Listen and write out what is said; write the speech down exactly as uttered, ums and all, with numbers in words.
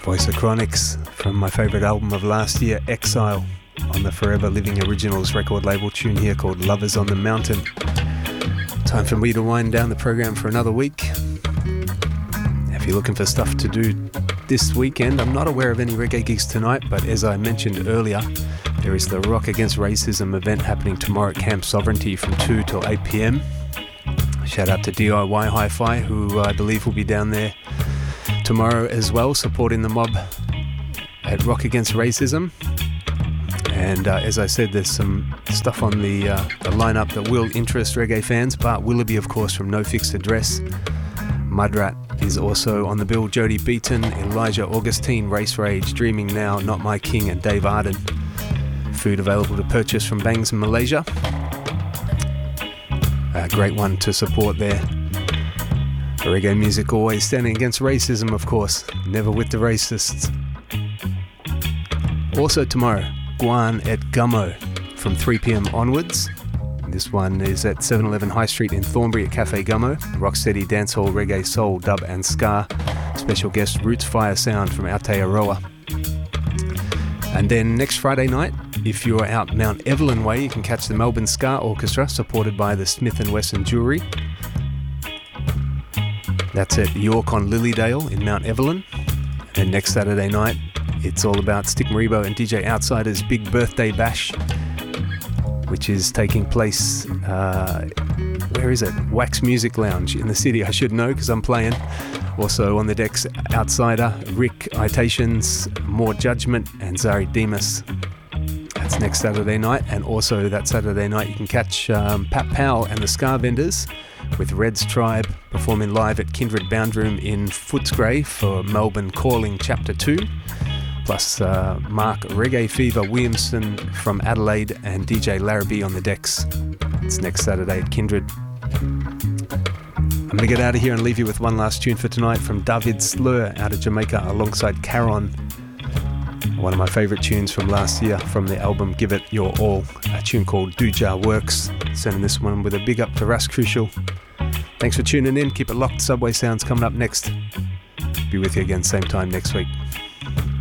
Voice of Chronics from my favourite album of last year, Exile, on the Forever Living Originals record label. Tune here called Lovers on the Mountain. Time for me to wind down the program for another week. If you're looking for stuff to do this weekend, I'm not aware of any reggae gigs tonight, but as I mentioned earlier, there is the Rock Against Racism event happening tomorrow at Camp Sovereignty from two till eight p.m. Shout out to D I Y Hi-Fi, who I believe will be down there tomorrow as well, supporting the mob at Rock Against Racism. And uh, as I said, there's some stuff on the, uh, the lineup that will interest reggae fans. Bart Willoughby, of course, from No Fixed Address. Mudrat is also on the bill. Jody Beaton, Elijah Augustine, Race Rage, Dreaming Now, Not My King, and Dave Arden. Food available to purchase from Bangs in Malaysia. A great one to support there. Reggae music always standing against racism, of course. Never with the racists. Also tomorrow, Guan at Gummo from three p.m. onwards. This one is at seven eleven High Street in Thornbury at Cafe Gummo. Rocksteady, dancehall, reggae, soul, dub and ska. Special guest Roots Fire Sound from Aotearoa. And then next Friday night, if you're out Mount Evelyn way, you can catch the Melbourne Ska Orchestra, supported by the Smith and Wesson Jewellery. That's at York on Lilydale in Mount Evelyn. And then next Saturday night, it's all about Stick Maribo and D J Outsider's Big Birthday Bash, which is taking place, uh, where is it? Wax Music Lounge in the city, I should know because I'm playing. Also on the decks, Outsider, Rick Itations, More Judgment, and Zari Demas. That's next Saturday night. And also that Saturday night you can catch um, Pat Powell and the Ska Vendors with Red's Tribe performing live at Kindred Boundroom in Footscray for Melbourne Calling Chapter two. Plus uh, Mark Reggae Fever Williamson from Adelaide and D J Larrabee on the decks. It's next Saturday at Kindred. I'm going to get out of here and leave you with one last tune for tonight from David Slur out of Jamaica alongside Caron. One of my favourite tunes from last year from the album Give It Your All, a tune called Dooja Works. Sending this one with a big up to Russ Crucial. Thanks for tuning in. Keep it locked. Subway Sounds coming up next. Be with you again same time next week.